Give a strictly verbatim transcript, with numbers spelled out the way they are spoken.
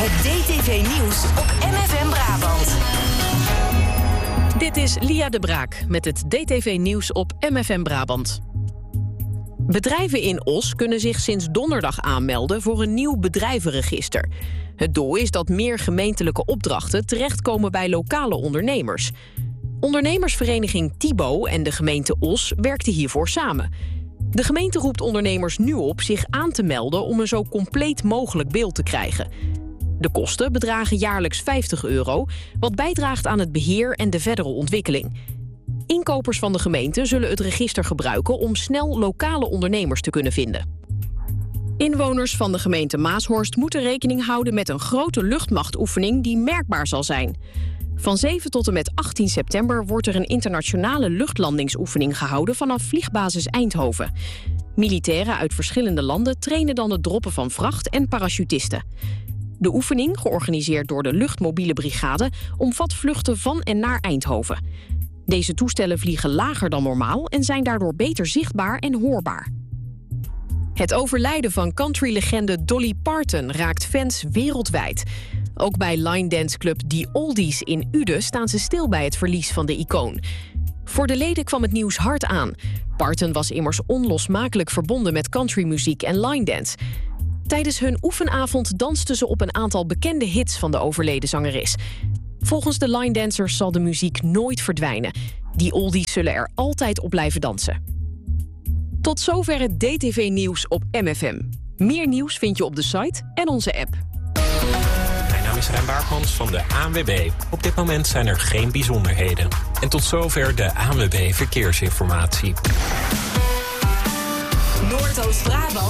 Het D T V-nieuws op M F M Brabant. Dit is Lia de Braak met het D T V-nieuws op M F M Brabant. Bedrijven in Os kunnen zich sinds donderdag aanmelden voor een nieuw bedrijvenregister. Het doel is dat meer gemeentelijke opdrachten terechtkomen bij lokale ondernemers. Ondernemersvereniging Thibaut en de gemeente Os werkten hiervoor samen. De gemeente roept ondernemers nu op zich aan te melden om een zo compleet mogelijk beeld te krijgen. De kosten bedragen jaarlijks vijftig euro, wat bijdraagt aan het beheer en de verdere ontwikkeling. Inkopers van de gemeente zullen het register gebruiken om snel lokale ondernemers te kunnen vinden. Inwoners van de gemeente Maashorst moeten rekening houden met een grote luchtmachtoefening die merkbaar zal zijn. Van zeven tot en met achttien september wordt er een internationale luchtlandingsoefening gehouden vanaf vliegbasis Eindhoven. Militairen uit verschillende landen trainen dan het droppen van vracht en parachutisten. De oefening, georganiseerd door de Luchtmobiele Brigade, omvat vluchten van en naar Eindhoven. Deze toestellen vliegen lager dan normaal en zijn daardoor beter zichtbaar en hoorbaar. Het overlijden van countrylegende Dolly Parton raakt fans wereldwijd. Ook bij line dance club The Oldies in Uden staan ze stil bij het verlies van de icoon. Voor de leden kwam het nieuws hard aan. Parton was immers onlosmakelijk verbonden met countrymuziek en line dance. Tijdens hun oefenavond dansten ze op een aantal bekende hits van de overleden zangeres. Volgens de line dancers zal de muziek nooit verdwijnen. Die oldies zullen er altijd op blijven dansen. Tot zover het D T V-nieuws op M F M. Meer nieuws vind je op de site en onze app. Mijn naam is Rijn Baartmans van de A N W B. Op dit moment zijn er geen bijzonderheden. En tot zover de A N W B Verkeersinformatie. Noordoost-Brabant.